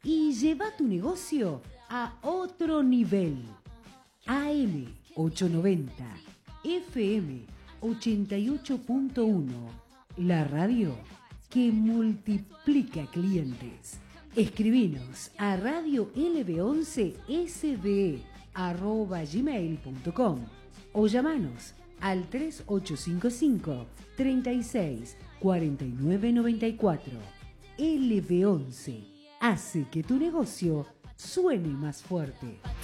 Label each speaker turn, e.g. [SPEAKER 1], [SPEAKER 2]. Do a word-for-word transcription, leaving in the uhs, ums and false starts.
[SPEAKER 1] y lleva tu negocio a otro nivel. A M ochocientos noventa, F M ochenta y ocho punto uno, la radio que multiplica clientes. Escribinos a radio l b once s b e arroba gmail punto com o llamanos al tres ocho cinco cinco, treinta y seis, cuarenta y nueve noventa y cuatro. L B once hace que tu negocio suene más fuerte.